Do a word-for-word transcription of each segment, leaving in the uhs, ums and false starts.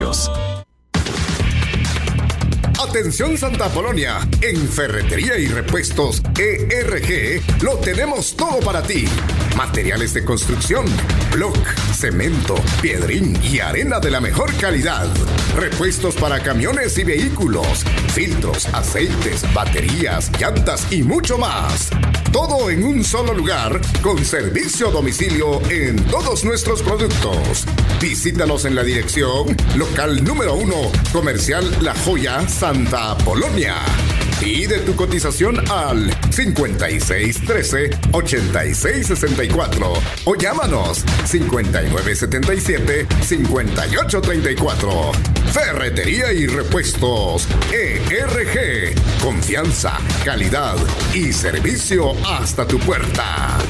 servicios. Atención Santa Apolonia, en Ferretería y Repuestos E R G lo tenemos todo para ti. Materiales de construcción, bloc, cemento, piedrín y arena de la mejor calidad. Repuestos para camiones y vehículos, filtros, aceites, baterías, llantas y mucho más. Todo en un solo lugar, con servicio a domicilio en todos nuestros productos. Visítanos en la dirección local número uno, Comercial La Joya, Santa Apolonia. Pide tu cotización al cincuenta y seis trece, ochenta y seis sesenta y cuatro o llámanos cincuenta y nueve setenta y siete, cincuenta y ocho treinta y cuatro. Ferretería y Repuestos E R G. Confianza, calidad y servicio hasta tu puerta.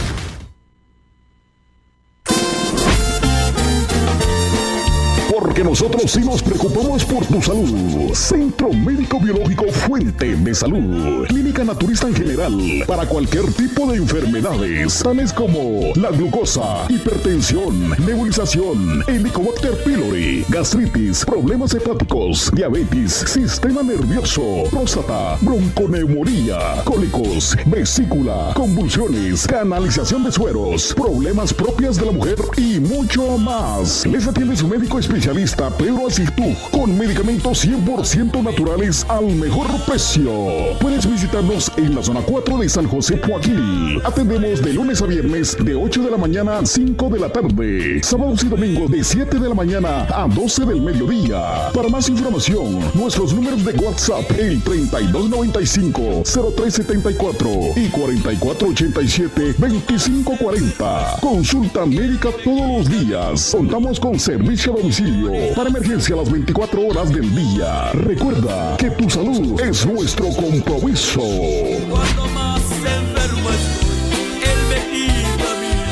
Porque nosotros sí nos preocupamos por tu salud. Centro Médico Biológico Fuente de Salud. Clínica naturista en general para cualquier tipo de enfermedades, tales como la glucosa, hipertensión, nebulización, Helicobacter pylori, gastritis, problemas hepáticos, diabetes, sistema nervioso, próstata, bronconeumonía, cólicos, vesícula, convulsiones, canalización de sueros, problemas propias de la mujer y mucho más. Les atiende su médico especialista Pedro Asitú, con medicamentos cien por ciento naturales al mejor precio. Puedes visitarnos en la zona cuatro de San José Poaquil. Atendemos de lunes a viernes de ocho de la mañana a cinco de la tarde. Sábados y domingos de siete de la mañana a doce del mediodía. Para más información, nuestros números de WhatsApp, el treinta y dos noventa y cinco, cero tres setenta y cuatro y cuarenta y cuatro ochenta y siete, veinticinco cuarenta. Consulta médica todos los días. Contamos con servicio a domicilio para emergencia a las veinticuatro horas del día. Recuerda que tu salud es nuestro compromiso. Cuando más enfermo estoy, él me quita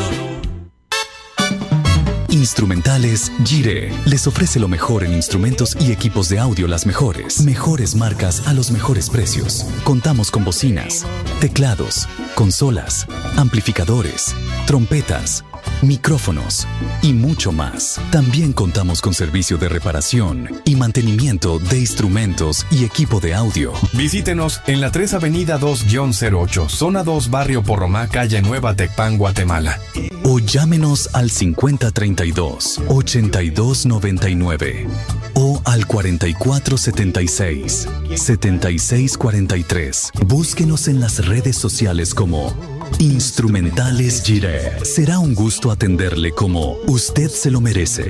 mi dolor. Instrumentales Gire les ofrece lo mejor en instrumentos y equipos de audio, las mejores, mejores marcas a los mejores precios. Contamos con bocinas, teclados, consolas, amplificadores, trompetas, micrófonos y mucho más. También contamos con servicio de reparación y mantenimiento de instrumentos y equipo de audio. Visítenos en la tres Avenida dos cero ocho, Zona dos, Barrio Porromá, Calle Nueva, Tecpan, Guatemala. O llámenos al cincuenta treinta y dos, ochenta y dos noventa y nueve o al cuarenta y cuatro setenta y seis, setenta y seis cuarenta y tres. Búsquenos en las redes sociales como Instrumentales Gire. Será un gusto atenderle como usted se lo merece.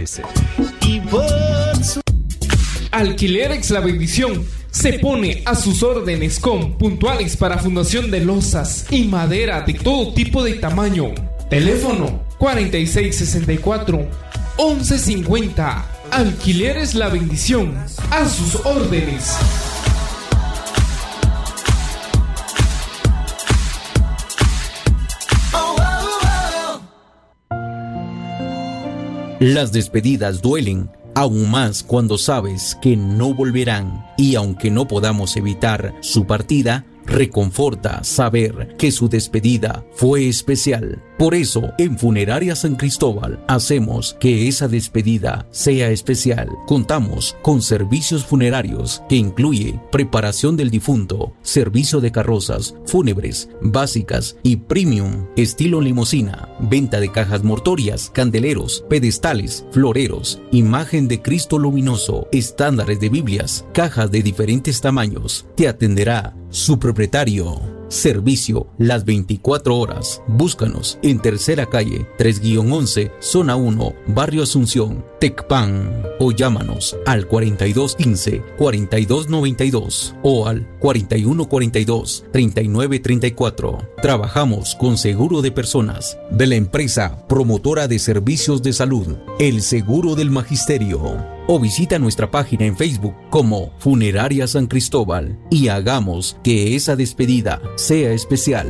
Alquilerex La Bendición se pone a sus órdenes con puntuales para fundación de losas y madera de todo tipo de tamaño. Teléfono cuarenta y seis sesenta y cuatro, once cincuenta. Alquileres La Bendición, a sus órdenes. Las despedidas duelen, aún más cuando sabes que no volverán, y aunque no podamos evitar su partida, reconforta saber que su despedida fue especial. Por eso, en Funeraria San Cristóbal, hacemos que esa despedida sea especial. Contamos con servicios funerarios que incluye preparación del difunto, servicio de carrozas fúnebres, básicas y premium, estilo limusina, venta de cajas mortuorias, candeleros, pedestales, floreros, imagen de Cristo luminoso, estándares de Biblias, cajas de diferentes tamaños. Te atenderá su propietario. Servicio las veinticuatro horas. Búscanos en Tercera Calle tres once, Zona uno, Barrio Asunción, Tecpan, o llámanos al cuarenta y dos quince, cuarenta y dos noventa y dos o al cuarenta y uno cuarenta y dos, treinta y nueve treinta y cuatro. Trabajamos con seguro de personas de la empresa promotora de servicios de salud, el Seguro del Magisterio. O visita nuestra página en Facebook como Funeraria San Cristóbal y hagamos que esa despedida sea especial.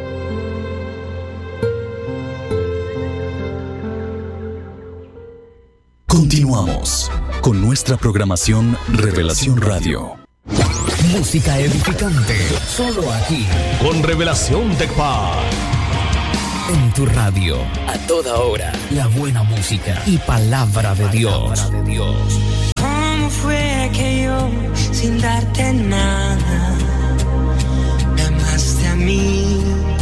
Continuamos con nuestra programación Revelación Radio. Música edificante, solo aquí, con Revelación Tecpan. En tu radio, a toda hora, la buena música y palabra de Dios. Palabra de Dios. sin darte nada, me amaste a mí.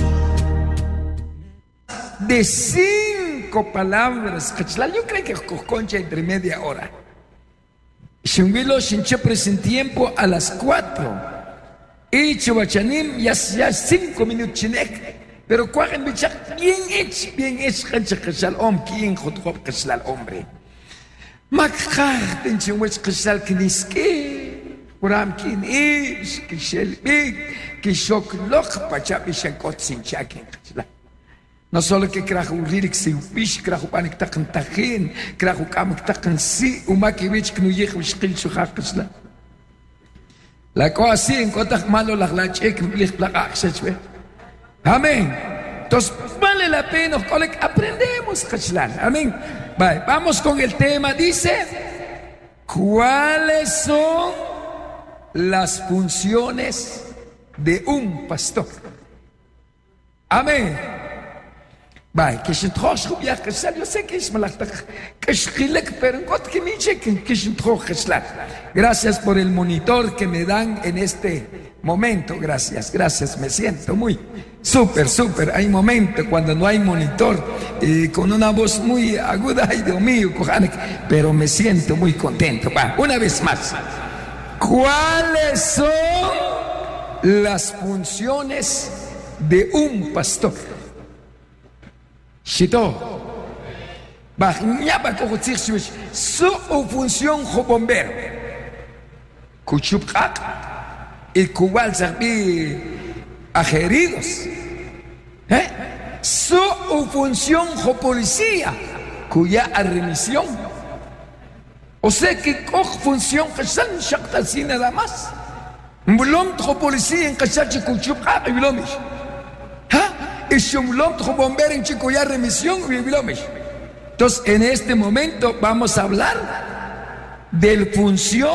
De cinco palabras, yo creo que concha entre media hora. Shunguilo Shinchepre sin tiempo a las cuatro. Y Chubachanim ya, ya cinco minutos chinek. Pero cuajen bichak bien hecho, bien hecho, cancha cachal om, quien jotjop cachal hombre. Makar, ten chumwech cachal kiniske. Uram kin ish, kishel big, kishok lok, pachap ishankot sin chakin cachal. No solo que krahu lirik si upish, krahu panik takan takin, krahu kamak takan si, umakivich knuyech wishkil shuhak cachal. La cosa así, en cotak malo la lachek, lich plakak sechwe. Amén. Entonces vale la pena, aprendemos, Cachlan. Amén. Vale, vamos con el tema. Dice, ¿cuáles son las funciones de un pastor? Amén. Vale, que se trosh rubia Cachlan. Yo sé que es malacta, que es gilek, pero en cot que me chequen, que es trosh Cachlan. Gracias por el monitor que me dan en este momento. Gracias, gracias. Me siento muy súper, súper. Hay momentos cuando no hay monitor, eh, con una voz muy aguda, ay Dios mío, pero me siento muy contento. Va, una vez más. ¿Cuáles son las funciones de un pastor? Shito. Va, ñapa cojutzir su función bombero. Kuchupkak. Y cubal serví a heridos. ¿Eh? Su función como policía, cuya remisión. O sea que coge función que son así nada más. Mulom como policía en Cachachi Cuchuca y Vilomish. ¿Ah? Y si un mulom como bombero en Chicoya remisión y Vilomish. Entonces, en este momento vamos a hablar de la función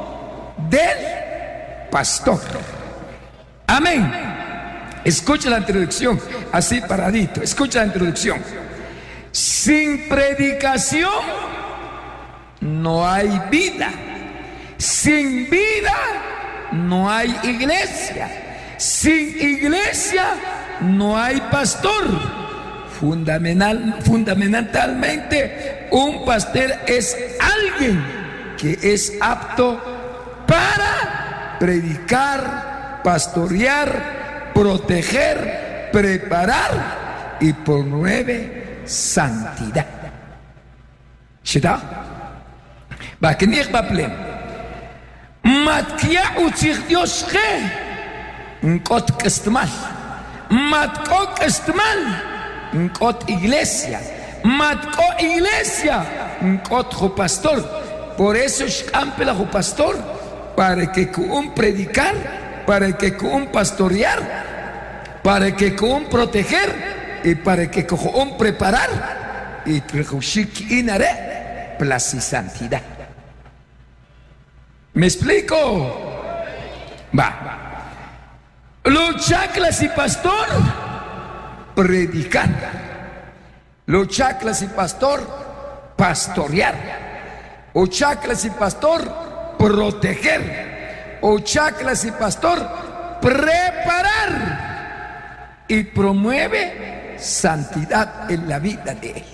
del pastor. Amén. Escucha la introducción, así paradito. Escucha la introducción. Sin predicación no hay vida. Sin vida no hay iglesia. Sin iglesia no hay pastor. Fundamental, fundamentalmente, un pastor es alguien que es apto para predicar, pastorear, proteger, preparar y promueve santidad. ¿Shita? Va que ni baplem. Matkia utzich Dios ge. Nkot kestmal. Matko kestmal. Nkot iglesia. Matko iglesia. Nkot jo pastor. Por eso es campela jo pastor. Para que con predicar, para que con pastorear, para que con proteger y para que con preparar y inare plaza y santidad. ¿Me explico? Va. Los chaclas y pastor predicar. Los chaclas y pastor pastorear. Los chaclas y pastor proteger, o chaclas y pastor preparar y promueve santidad en la vida de él.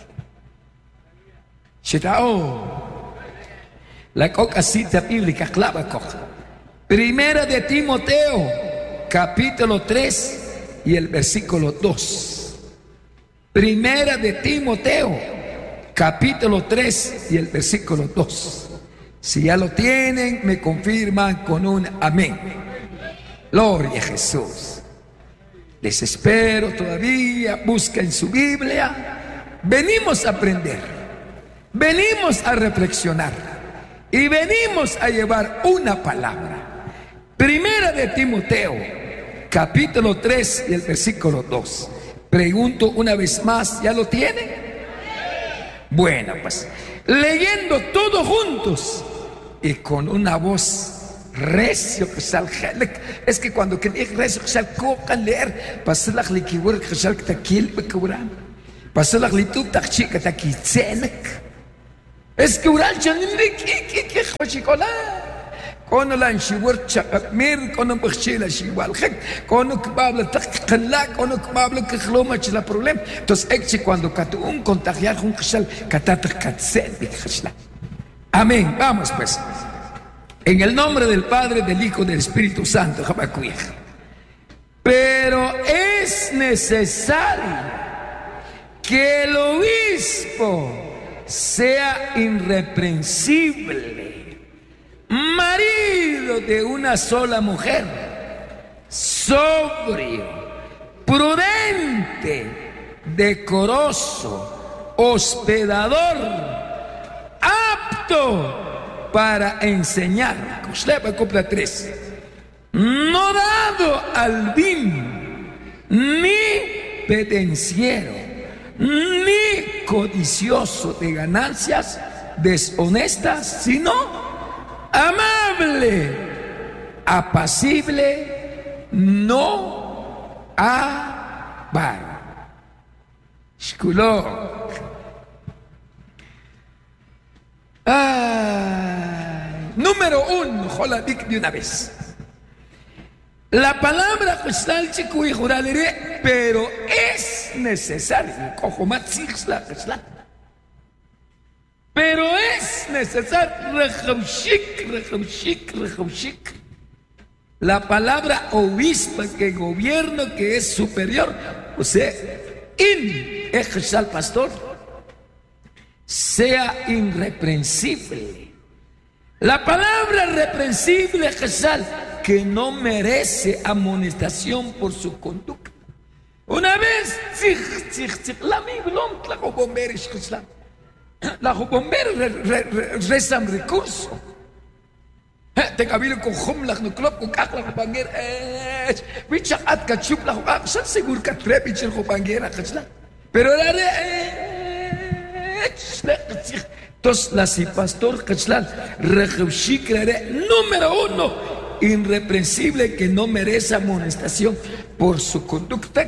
Shetao, la coca cita bíblica clava coja. Primera de Timoteo, capítulo tres y el versículo dos. Primera de Timoteo, capítulo tres y el versículo dos. Si ya lo tienen, me confirman con un amén. Gloria a Jesús. Les espero todavía. Busquen su Biblia. Venimos a aprender. Venimos a reflexionar. Y venimos a llevar una palabra. Primera de Timoteo, capítulo tres y el versículo dos. Pregunto una vez más, ¿ya lo tienen? Bueno, pues, leyendo todos juntos y con una voz recio que sal es que cuando que recio que sal cocan leer pasalak likiwur que sal takil bekubran pasalak lituk takchi takitzenek es que ural chanin ki ki ki chochola Kono lan shiwar chaqap mir, kono bachila shiwal hek, kono kbabla taqla, kono kbabla khloma chila problem. Entonces, eche cuando katu un contagiar un khshal katata katset bi khshla. Amén. Vamos pues. En el nombre del Padre, del Hijo, del Espíritu Santo, Habacuc. Pero es necesario que el obispo sea irreprensible, marido de una sola mujer, sobrio, prudente, decoroso, hospedador, apto para enseñar. Copla tres. No dado al vino, ni pendenciero, ni codicioso de ganancias deshonestas, sino amable, apacible, no avaro. Shkuló. Ay, número uno, joladik de una vez. La palabra pero es necesario. Pero es necesario. La palabra obispo, que gobierno, que es superior. O sea, in es al pastor. Sea irreprensible. La palabra reprensible es que no merece amonestación por su conducta. Una vez, la la bomber rezan recurso. Te cabilo con humlach no club con cacla banger. Bicha at kachup la hubab. San seguro que trepiche el hubangera. Pero la entonces, la si pastor Cachlal, número uno, irreprensible, que no merece amonestación por su conducta.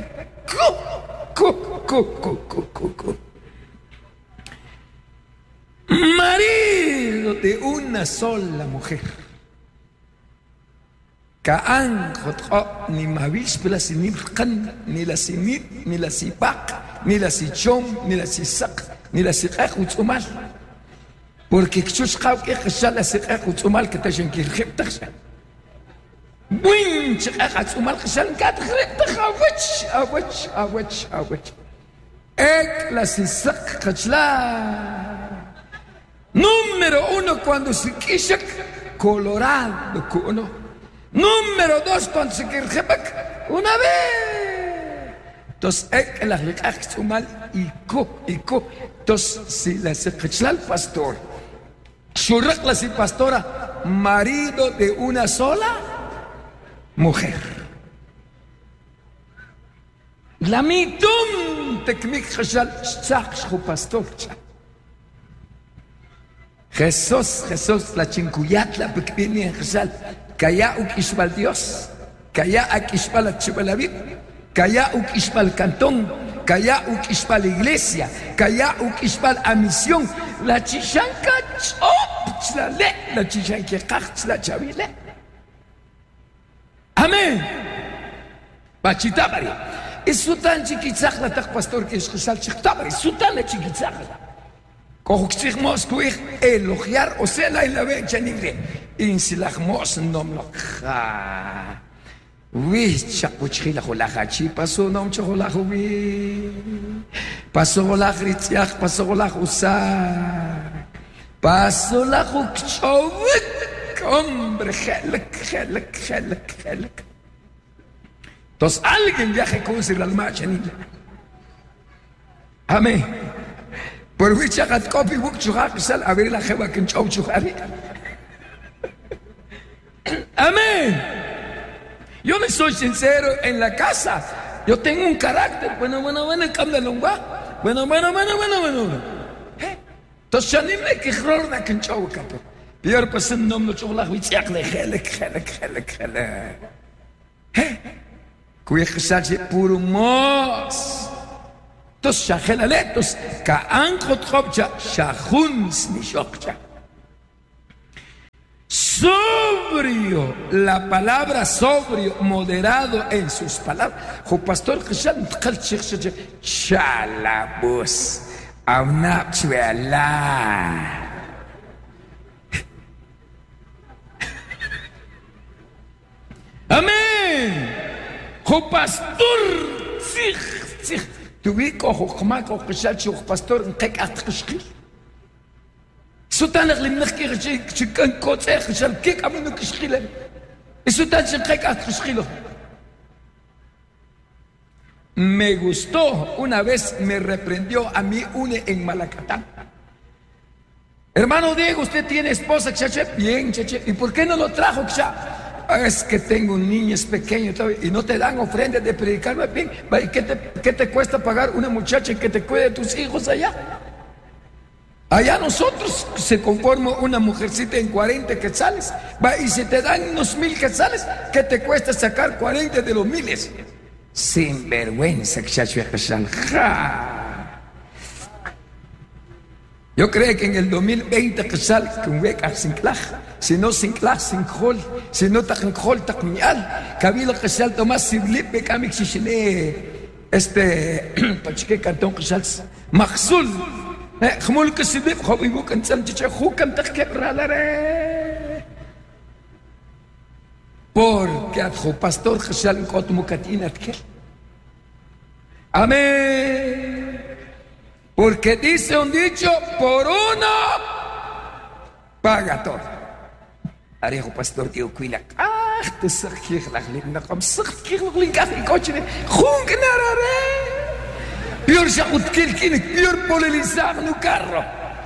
Marido de una sola mujer. Kaan ni mavish ni la sinibkan, ni la sinib, ni la sibak, ni la sichom, ni la sisak, ni la sikaj utzumal. Porque chush khab que khashal la sikaj utzumal que tashin kirkhib takhsha. Buin sikaj utzumal khashal kat khib takhawach, awach, awach, awach. Ek la sisak khashla. Número uno, cuando se kishak colorado uno. Número dos, cuando se kirkhibak una vez. Entonces, ek la sikaj utzumal y ko, y ko. Entonces, si la sikaj pastor, Shurak la si pastora, marido de una sola mujer. La mitum tekmik khashal shakh pastor. Jesús, Jesús, la chincuyat, la pequeña en khashal, kaya ukishbal Dios, kaya akishbal achibalavid, kaya ukishbal cantón, kaya ukishbal iglesia, kaya ukishbal a misión, la chichanka chop, la le, la chichanka kach, la chavile. Amén. Bachitabari. Es sultan chiquitzach la tak pastor que es khashal chiquitabari, sultan la chiquitzach. Cojuxigmos kuich elogiar o sea la en la vecha nigre. Insilachmos nomlokha. Wicha puchila holahachi pasó nom cholahubi. Pasó holahritziach, pasó holahusa. Pasó la hukchovik. Hombre, gelek, gelek, gelek, gelek. Entonces alguien viaje con sir al machanilla. Amén. Por wicha gat copy book chuhak sal a ver la jeva que chau chuhari. Amén. Yo le soy sincero en la casa. Yo tengo un carácter. Bueno, bueno, bueno, cambia lengua. Bueno, bueno, bueno, bueno, bueno. Entonces, ya ni me quejó na que chau capo. Pior pues no me chuhla wicha le gelek, gelek, gelek, gelek. Kuye khashaje puro mos. Tos shahelaletos ka ankot khobcha shahuns ni shokcha. Sobre sobrio, la palabra sobrio, moderado en sus palabras. Jo pastor chalabus, aunapchuela. Amén. Jo pastor, sí, sí. Tuvico jo kmako kshal jo pastor ntek atkhshki. Sutan limnkhki chikan kotse khshal kik amnu kshkhile. Sutan chikan atkhshkhilo. Me gustó, una vez me reprendió a mí une en Malacatán. Hermano Diego, usted tiene esposa, chache, bien, chache. ¿Y por qué no lo trajo, chache? Es que tengo niños pequeños y no te dan ofrendas de predicar bien. ¿Y qué te, qué te cuesta pagar una muchacha que te cuide de tus hijos allá? Allá nosotros se conforma una mujercita en cuarenta quetzales. Y si te dan unos mil quetzales, ¿qué te cuesta sacar cuarenta de los miles? Sin vergüenza. Yo creo que en el dos mil veinte que sale con beca sin clase, si no sin clase, sin hall, si no tan hall, tan mial, cabilo que sale Tomás Siblip, beca mi chichile, este, pachique cartón que sale, Maxul, Khmul que Siblip, Hobibu, que sale chiche, Hukam, Taque, Ralare. Porque a tu pastor que sale en Cotmucatina, amén. Porque dice un dicho, por uno paga todo. Arejo pastor tío cuila. Ah, te saqué la linda como saqué la linda de coche. Jungnarare. Pior shakut kilkin, pior polilizar en un carro.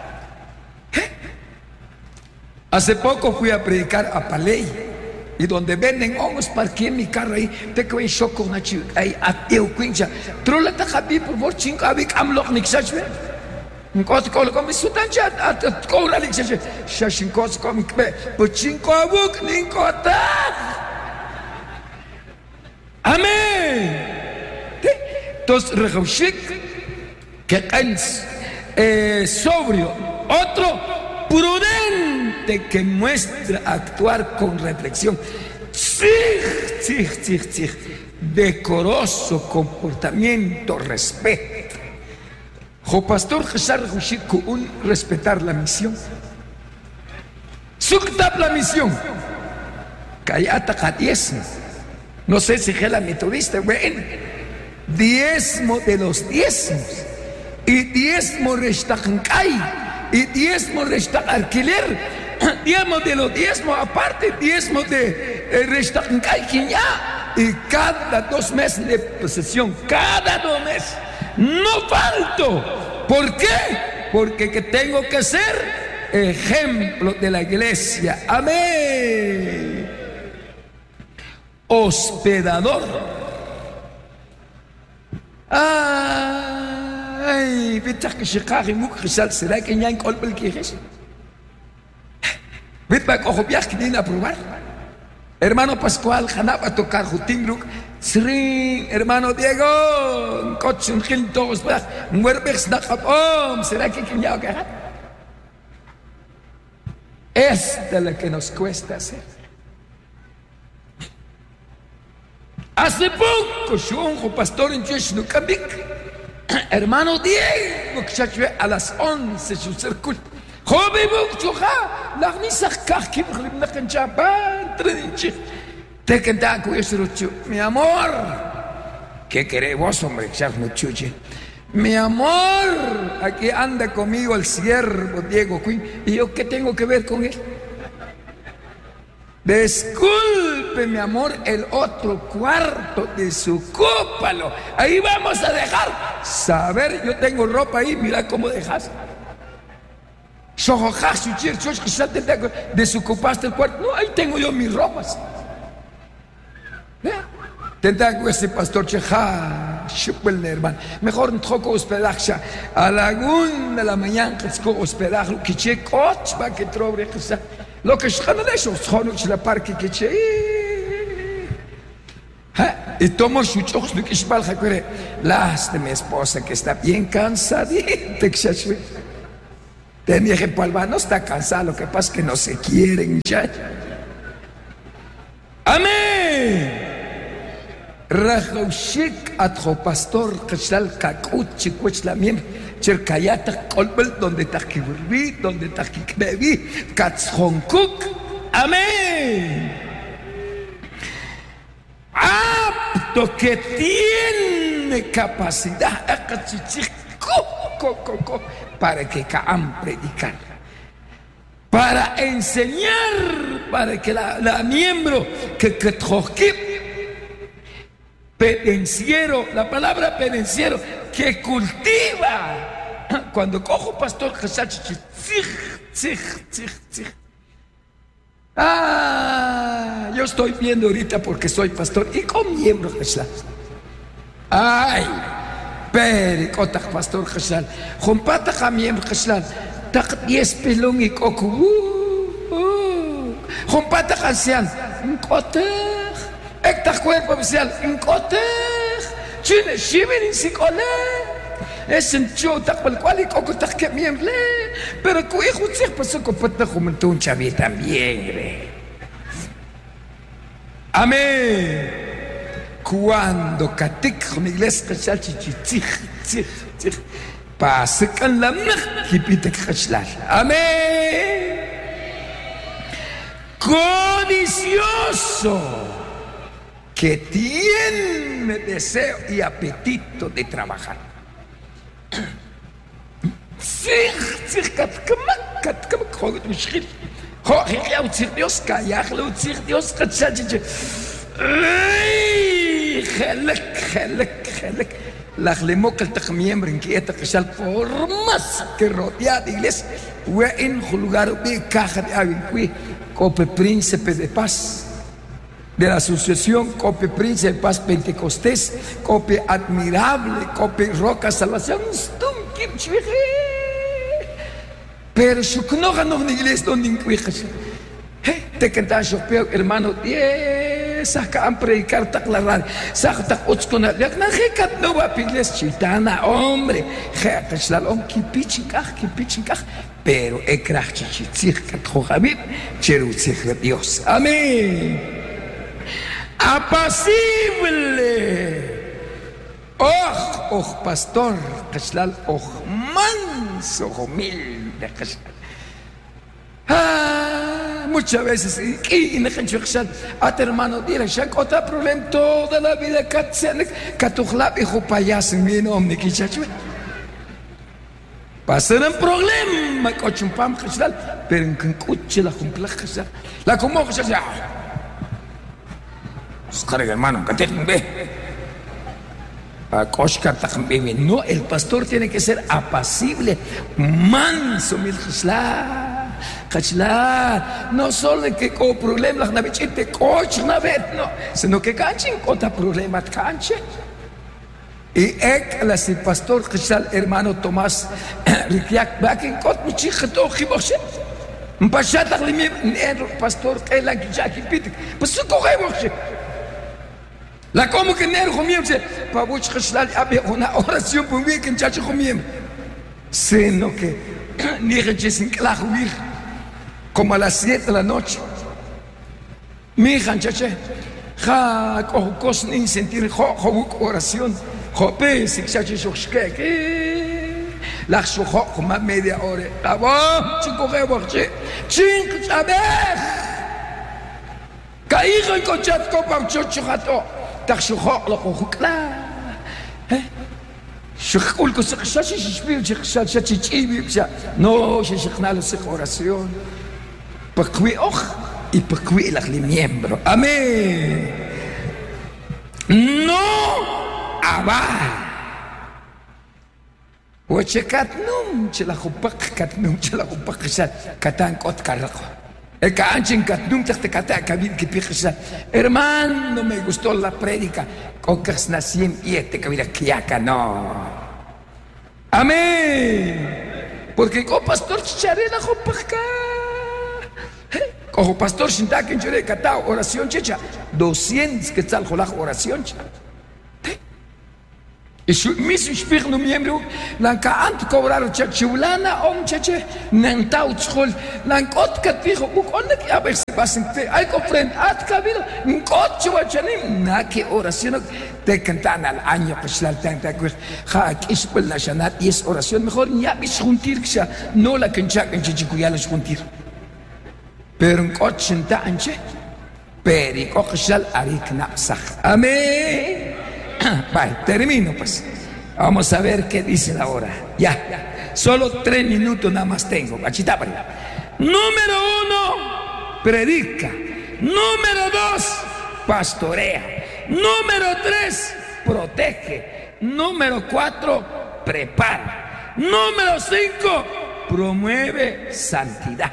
Hace poco fui a predicar a Paley. Y donde venden hongos, parqué mi carro ahí. Te que choco na chiu, ahí ateo quincha. Trola ta habi por favor cinco abik amloch nixachme. Nkot kol kom sutancha at kola nixachme. Shashin kos kom ikbe. Po cinco abuk ninkota. Amén. Entonces rejushik que cans sobrio, otro prudente que muestra actuar con reflexión, tzig, tzig, tzig, tzig, decoroso comportamiento, respeto. Jo pastor Jesar Hushik un respetar la misión. Suktap la misión. Kayata kadiesmo. No sé si es la metodista, bueno. Diezmo de los diezmos. Y diezmo restacancay. Y diezmo resta alquiler, diezmo de los diezmos aparte, diezmo de eh, restacancay quiñá. Y cada dos meses de posesión, cada dos meses, no falto. ¿Por qué? Porque que tengo que ser ejemplo de la iglesia. Amén. Hospedador. Ay, bitak que shikari muk khishal será que ya en colpel que es. Bitak ojo viaje que viene a probar. Hermano Pascual, Hanab a tocar Jutimbruk, Sri, hermano Diego, coche un gil todos, muerbex na capom, será que que ya que esta es la que nos cuesta hacer. Hace poco, yo pastor en Chesnukambik. Hermano Diego, a las once su circuito. Joven, chuja, la misa que me canchaban, te cantaba con ese rucho. Mi amor, ¿qué querés vos, hombre? Mi amor, aquí anda conmigo el siervo Diego Quinn. ¿Y yo qué tengo que ver con él? Disculpe, mi amor, el otro cuarto, desocúpalo. Ahí vamos a dejar. Saber, yo tengo ropa ahí, mira cómo dejas. Desocupaste el cuarto. No, ahí tengo yo mis ropas. Tendrá que ese pastor cheja, hermano. Mejor no toco hospedaje. A la una de la mañana que toco hospedaje, que che coche va que trobre que está. Lo que es de eso, es la parque que che. Y tomo sus ojos, lo que es balja que las de mi esposa que está bien cansadita. Tenía que palma, no está cansada, lo que pasa es que no se quieren ya. Amén. Rajaushik atjo pastor kashal kakut chikwech la miem cherkayata kolbel donde takiburbi donde takikbebi katzhonkuk. Amén. Apto que tiene capacidad para que caam predicar, para enseñar, para que la, la miembro que que pedenciero, la palabra pedenciero, que cultiva. Cuando cojo pastor, ah, yo estoy viendo ahorita porque soy pastor y con miembro. Ay, pericotas pastor Jesal, jumpata a miembro Jesal, tak diez pelón y coco, jumpata ancian, un cote. Esta cuerpo oficial en cote, chile, chiven en psicole, es en chota por el cual y coco está que miemble, pero que hijo se pasó con pata juventud un chaví también. Amén. Cuando catic con iglesia que sal chichich, chich, chich, pase con la mer que pita cachlar. Amén. Codicioso, que tiene deseo y apetito de trabajar. Dios callarlo, Dios cachar. La lemoca el miembro inquieta que sal por más que rodea de iglesia, fue en lugar de caja de agua, cope príncipe de paz. De la asociación Cope Príncipe de Paz Pentecostés, Cope Admirable, Cope Roca Salvación, pero su knoga no en iglesia donde encuentras. Te cantas yo peo hermano, diez saca a predicar tak la radio, saca tak ocho con el yak na jekat no va a iglesia chitana, hombre, jekat slalom kipichinkaj kipichinkaj, pero ekrach chichitzich kat jojabib, cherutzich Dios. Amén. Apacible. Oh, oh, pastor, Cashlal, oh, manso, humilde, Cashlal. Ah, muchas veces, y en el Cashlal, a tu hermano, dirá, Shak, otro problema toda la vida, Katsenek, Katujlab, hijo payaso, mi nombre, Kichachue. Pasar un problema, Cochumpam, Cashlal, pero en Kankuche, la Jumpla, Cashlal, la como Cashlal. Hermano, no, el pastor tiene que ser apacible, manso, no solo de que con problemas no, sino que canchen contra problemas canche. Y el pastor hermano Tomás Riquiac, va que encontrar un chico todo gimoshe. Un pastor que la Jackie Pitt, pues su cogemos. La como que nero comíamos, para muchos que había una oración por mí que en chacho comíamos. Sino que ni que sin claro como a las siete de la noche. Mi hija, chache, ja, cojo cosas ni sentir, jo, jo, oración, jo, pe, si chache, jo, que, la jo, como media hora. La voz, chico, que voy, ching, chabe. Caído en conchat, copa, chocho, jato. Tak shukok lo kukla, eh? Shukul ko sa sa si spirit sa sa si chibi sa no si shuknalo sa oración. Pakwi och y pakwi la miembro. Amén. No aba. Wachekat num chila hupak kat num chila hupak sa katan kot karako. El canchen katnum te kata kabir que pijasa. Hermano, me gustó la prédica. Cocas nacien y este kabira kiaka no. Amén. Porque con pastor chicharela jopaka. Con pastor shintaken chure kata oración checha. doscientos que tal jola oración cha. Y su mismo espíritu no miembro, la que antes cobraron chachulana, om chache, nantau chol, la cotka dijo, bucona que a ver si pasen, hay que frente, at cabido, un coche wachanim, na que oración te cantan al año, pues la tanta cosa, ja, que es por la shanat y es oración, mejor ya vis juntir, que sea, no la cancha, que chichicuya los juntir. Pero un coche en tanche, pero y cochal arik napsach. Amén. Vale, termino pues. Vamos a ver qué dice la hora. Ya, ya. Solo tres minutos nada más tengo. Número uno, predica. Número dos, pastorea. Número tres, protege. Número cuatro, prepara. Número cinco, promueve santidad.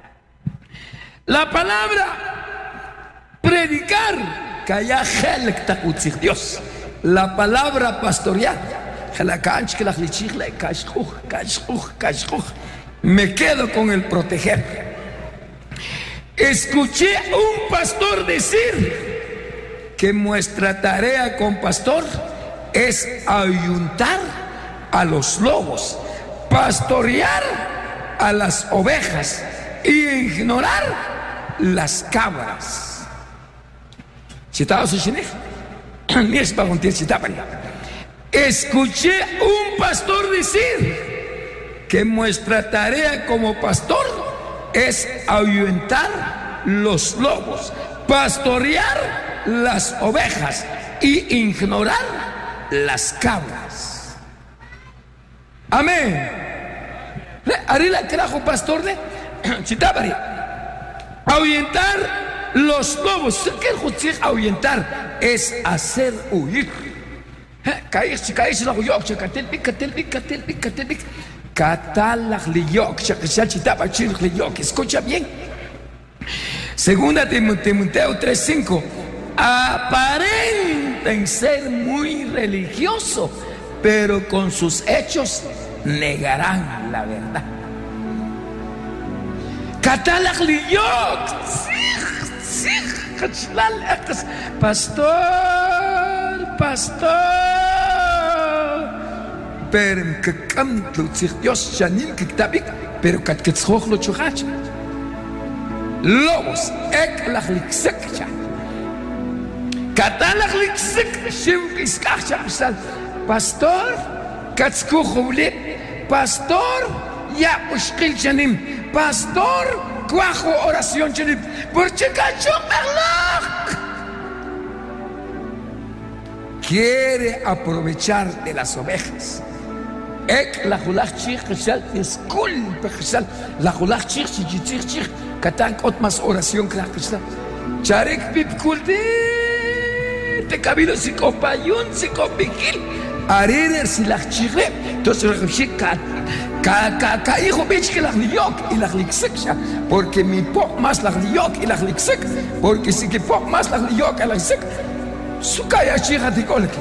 La palabra predicar, que haya Dios. La palabra pastorear, me quedo con el proteger. Escuché a un pastor decir que nuestra tarea con pastor es ayuntar a los lobos, pastorear a las ovejas y ignorar las cabras. ¿Citados en Escuché un pastor decir que nuestra tarea como pastor es ahuyentar los lobos, pastorear las ovejas y ignorar las cabras. Amén. Arila trajo pastor de Chitabari. Ahuyentar los lobos. ¿Qué es ahuyentar? Es hacer huir. Caíse, caíse la huyok, chacatelpic, catelpic, catelpic, catelpic. Catalag liyok, chacachitaba chil liyok. Escucha bien. Segunda Timoteo tres cinco. Aparenten ser muy religiosos, pero con sus hechos negarán la verdad. Catalag liyok. Pastor, pastor, pero que canto Dios janin que tabik, pero que que lo chuhach. Lobos, ek la liksek. Catalag liksek, shim iskacha. Pastor, katskuhule, pastor, ya ushkil janim, pastor. Cuajo oración chenip por checacho quiere aprovechar de las ovejas. Ek la julach chich chal disculpe chal la julach chich chich chich chich katan ot más oración chal charek pip kulde te cabilo psicopayun psicopikil arer silach chire entonces rechicat Ka ka ka hijo bitch que la liok y la liksek, porque mi pop más la liok y la liksek, porque si que pop más la liok y la liksek, su kaya chica de colque.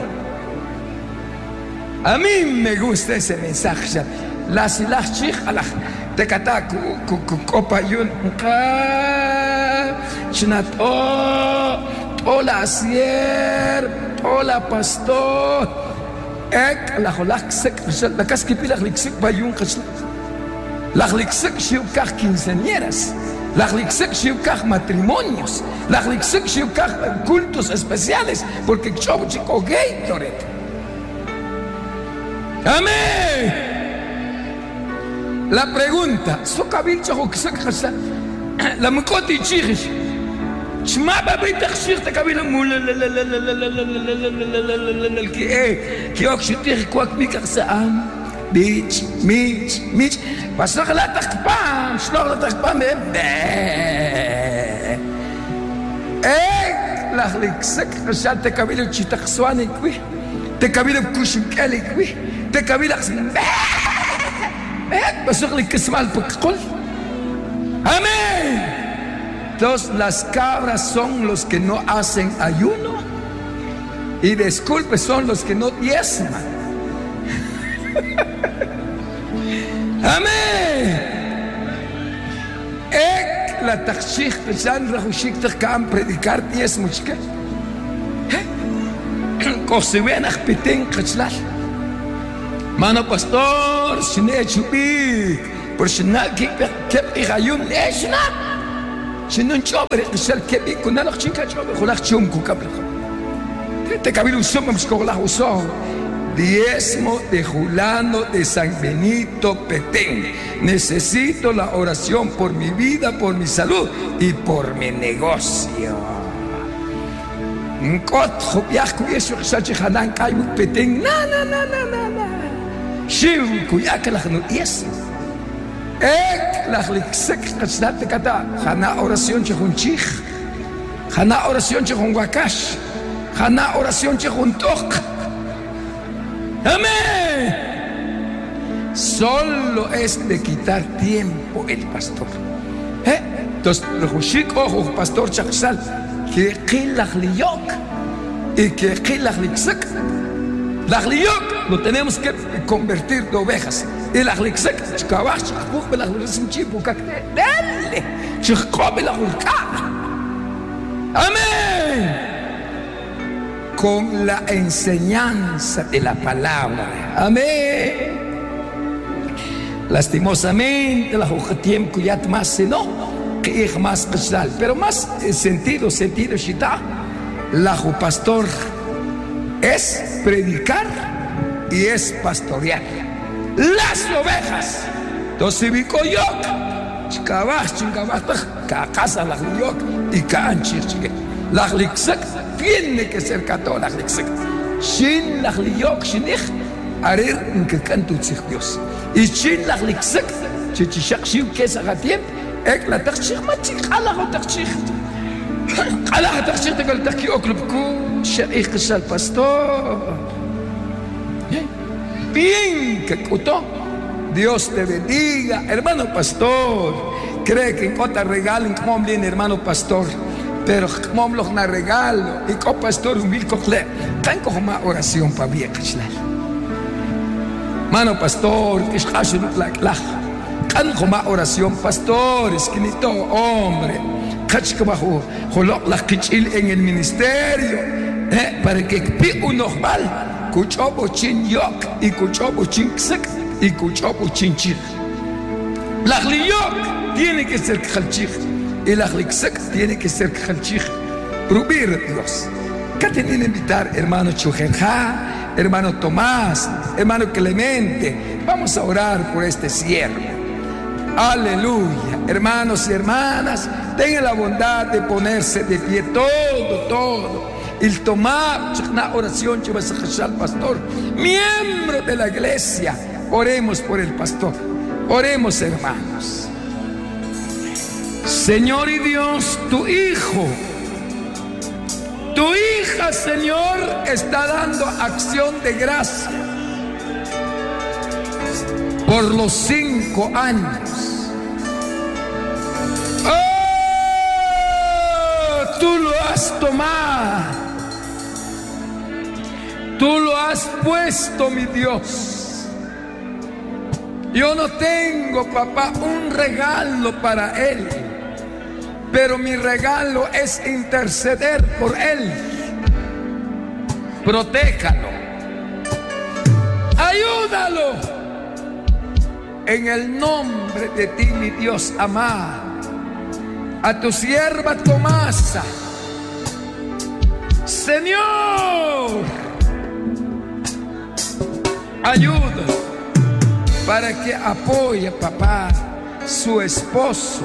A mí me gusta ese mensaje. La silach chica la te kata ku ku copa yun ka chinat o hola sier hola pastor. Ek la holaksek la casque la liksek bayun khasla la liksek shiukah quinceañeras la liksek shiukah matrimonios la liksek shiukah cultos especiales porque chavo chico gay Toret. Amén. La pregunta sokabil chago ksek khasla la mkoti chigish شما بابي تخشير تكابيل مولا لا لا لا لا لا لا لا لا لا لا كي ايه كي اوك شتيخ كواك ميكا سام بيتش ميتش ميتش بس لا تخبام شلون لا تخبام ايه لا خليك سك خشال تكابيل تشي تخسواني كوي تكابيل بكوشم كالي كوي تكابيل اخسن بس خليك اسمع البقول امين. Entonces las cabras son los que no hacen ayuno y disculpe son los que no diezman. Amén. Ek la tachich pesan rahushik takam predicar diezmo chica. Kosiwen akpiten kachlal. Mano pastor, shine chubik, por shina ki kep ihayun leshna. Shinun chobre, shal kebi kunalak chinka chobre, khulak chum ku kabla. Te kabilu sum mshkolah uso. Diezmo de Julano de San Benito Petén. Necesito la oración por mi vida, por mi salud y por mi negocio. Nkot khobiach kuyesu sachi khadan kai Petén. Na na na na na na. Shim kuyak lakhnu yes. Ek lakhlik sek khsat kata. Khana oración chunchich. Khana oración chunwakash. Khana oración chuntok. Amén. Solo es de quitar tiempo el pastor. ¿Eh? Entonces, el pastor Chaksal, que qilach liyok y que qilach liksek. La liyok lo tenemos que convertir de ovejas. Y la liksek, chkawach, chkabuk, la liksek, chipu, kakte, dale, chkabuk, la hulka. Amén. Con la enseñanza de la palabra. Amén. Lastimosamente, la tiempo ya más no, que es más especial, pero más sentido, sentido, shita. La pastor es predicar y es pastorear las ovejas. Entonces, vi coyoc, chicabas, chingabas, casa la coyoc y canchir, chique. La liksek tiene que ser católica. Shin la liyok shinikh arir que canto Dios. Y shin la liksek chichishak shiu que sa gatiem ek la tachich machik ala tachich. Ala tachich te gal taki oklubku sheikh sal pastor. Bien que kuto. Dios te bendiga, hermano pastor. Cree que en otra regalen como bien hermano pastor. Pero como los na regalo y como pastor humilde cogle, tan como una oración para bien chislar. Mano pastor, que es casi no la la. Tan como una oración pastor, es que ni todo hombre, casi como jo, jolo la kichil en el ministerio, eh, para que pi uno mal, kuchobo chin yok y kuchobo chin sek y kuchobo chin chir. La liyok tiene que ser khalchich. Y la liksek tiene que ser khalchich. Rubir Dios. ¿Qué tienen que invitar, hermano Chujenja, hermano Tomás, hermano Clemente? Vamos a orar por este siervo. Aleluya. Hermanos y hermanas, tengan la bondad de ponerse de pie todo, todo. El tomar una oración que vas a hacer al pastor, miembro de la iglesia. Oremos por el pastor. Oremos, hermanos. Señor y Dios, tu hijo, tu hija, Señor, está dando acción de gracia por los cinco años. Oh, tú lo has tomado, tú lo has puesto, mi Dios. Yo no tengo, papá, un regalo para él. Pero mi regalo es interceder por él. Protéjalo. Ayúdalo. En el nombre de ti, mi Dios amado. A tu sierva Tomasa. Señor, ayúdalo para que apoye, papá, su esposo.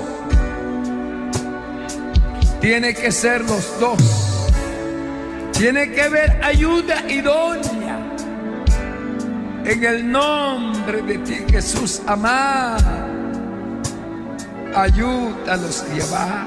Tiene que ser los dos. Tiene que haber ayuda idónea. En el nombre de ti, Jesús amado, ayúdalos a llevar.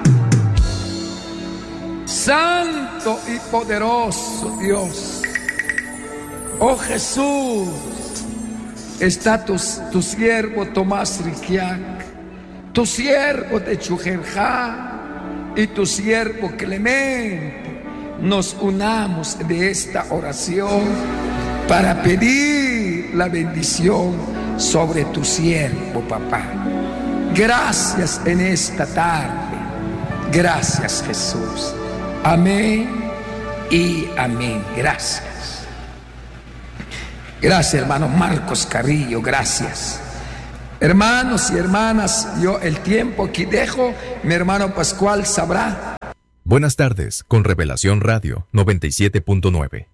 Santo y poderoso Dios, oh Jesús, está tu, tu siervo Tomás Riquiac, tu siervo de Chujenja y tu siervo Clemente. Nos unamos de esta oración para pedir la bendición sobre tu siervo, papá. Gracias en esta tarde. Gracias, Jesús. Amén y amén. Gracias. Gracias, hermano Marcos Carrillo, gracias. Hermanos y hermanas, yo el tiempo aquí dejo, mi hermano Pascual sabrá. Buenas tardes, con Revelación Radio noventa y siete punto nueve.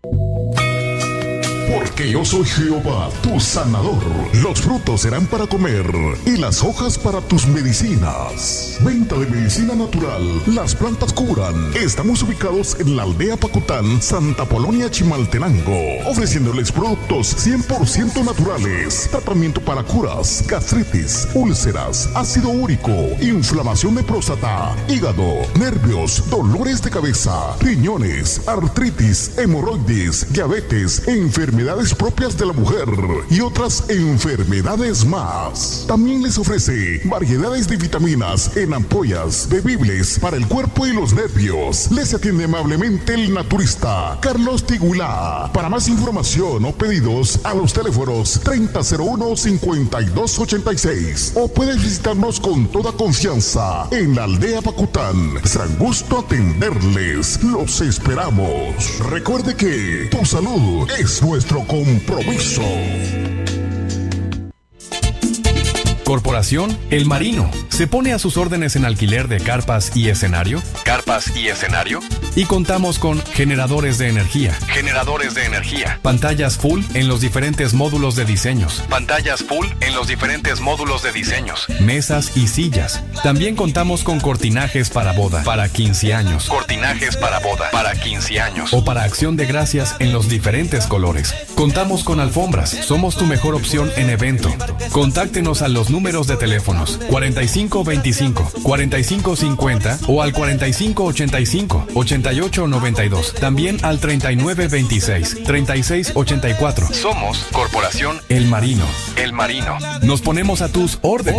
Porque yo soy Jehová, tu sanador. Los frutos serán para comer y las hojas para tus medicinas. Venta de medicina natural. Las plantas curan. Estamos ubicados en la aldea Pacután, Santa Polonia, Chimaltenango, ofreciéndoles productos cien por ciento naturales. Tratamiento para curas, gastritis, úlceras, ácido úrico, inflamación de próstata, hígado, nervios, dolores de cabeza, riñones, artritis, hemorroides, diabetes, enfermedades enfermedades propias de la mujer y otras enfermedades más. También les ofrece variedades de vitaminas en ampollas bebibles para el cuerpo y los nervios. Les atiende amablemente el naturista Carlos Tigulá. Para más información o pedidos a los teléfonos treinta cero uno cincuenta y dos ochenta y seis o puedes visitarnos con toda confianza en la aldea Pacután. Será un gusto atenderles. Los esperamos. Recuerde que tu salud es nuestro compromiso. Corporación El Marino se pone a sus órdenes en alquiler de carpas y escenario. Carpas y escenario. Y contamos con generadores de energía. Generadores de energía. Pantallas full en los diferentes módulos de diseños. Pantallas full en los diferentes módulos de diseños. Mesas y sillas. También contamos con cortinajes para boda. Para quince años. Cortinajes para boda. Para quince años. O para acción de gracias en los diferentes colores. Contamos con alfombras. Somos tu mejor opción en evento. Contáctenos a los números de teléfonos cuarenta y cinco veinticinco, cuarenta y cinco cincuenta o al cuarenta y cinco ochenta y cinco, ochenta y ocho noventa y dos. También al treinta y nueve veintiséis, treinta y seis ochenta y cuatro. Somos Corporación El Marino. El Marino. Nos ponemos a tus órdenes.